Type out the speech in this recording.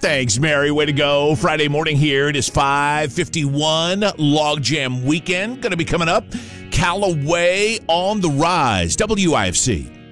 Thanks, Mary. Way to go. Friday morning here. It is 5:51. Logjam weekend going to be coming up. Callaway on the rise. WIFC.